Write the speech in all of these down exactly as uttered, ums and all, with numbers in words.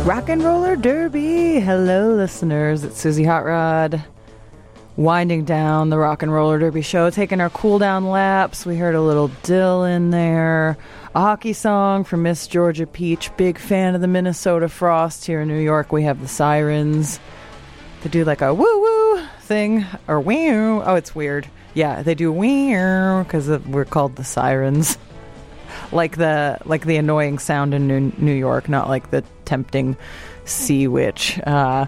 Rock and Roller Derby. Hello, listeners. It's Susie Hot Rod. Winding down the Rock and Roller Derby show, taking our cool down laps. We heard a little Dill in there. A hockey song from Miss Georgia Peach. Big fan of the Minnesota Frost. Here in New York, we have the Sirens. They do like a woo-woo thing. Or wee-oo. Oh, it's weird. Yeah, they do wee-oo because we're called the Sirens. Like the like the annoying sound in New, New York, not like the tempting sea witch. Uh,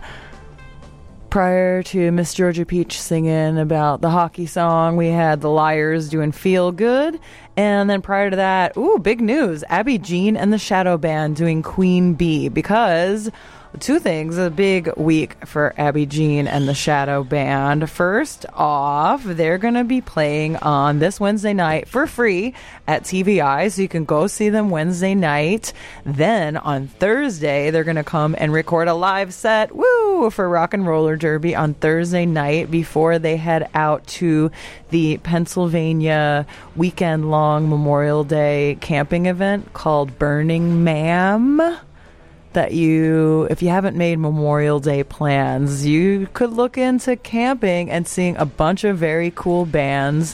prior to Miss Georgia Peach singing about the hockey song, we had the Liars doing Feel Good. And then prior to that, ooh, big news. Abby Jean and the Shadow Band doing Queen Bee. Because two things, a big week for Abby Jean and the Shadow Band. First off, they're going to be playing on this Wednesday night for free at T V I, so you can go see them Wednesday night. Then on Thursday, they're going to come and record a live set, woo, for Rock and Roller Derby on Thursday night before they head out to the Pennsylvania weekend-long Memorial Day camping event called Burning Man. That you, if you haven't made Memorial Day plans, you could look into camping and seeing a bunch of very cool bands.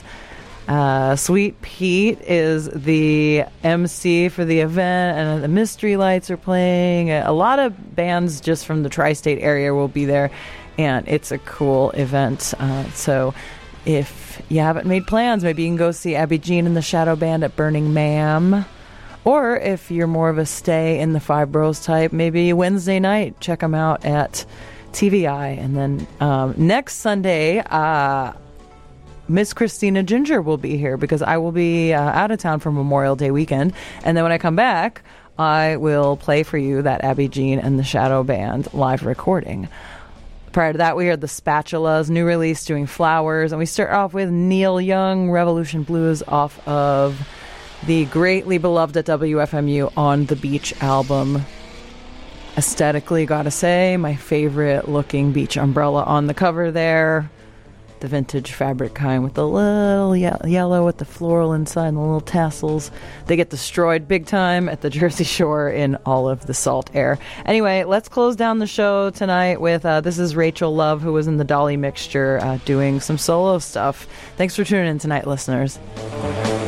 Uh, Sweet Pete is the M C for the event, and the Mystery Lights are playing. A lot of bands just from the tri-state area will be there, and it's a cool event. Uh, so if you haven't made plans, maybe you can go see Abby Jean and the Shadow Band at Burning Man. Or if you're more of a stay in the Five Boroughs type, maybe Wednesday night, check them out at T V I. And then um, next Sunday, uh, Miss Christina Ginger will be here because I will be uh, out of town for Memorial Day weekend. And then when I come back, I will play for you that Abby Jean and the Shadow Band live recording. Prior to that, we heard the Spatulas, new release, doing Flowers. And we start off with Neil Young, Revolution Blues, off of the greatly beloved at W F M U On the Beach album. Aesthetically, gotta say, my favorite looking beach umbrella on the cover there. The vintage fabric kind with the little ye- yellow with the floral inside and the little tassels. They get destroyed big time at the Jersey Shore in all of the salt air. Anyway, let's close down the show tonight with, uh, this is Rachel Love, who was in the Dolly Mixture, uh, doing some solo stuff. Thanks for tuning in tonight, listeners.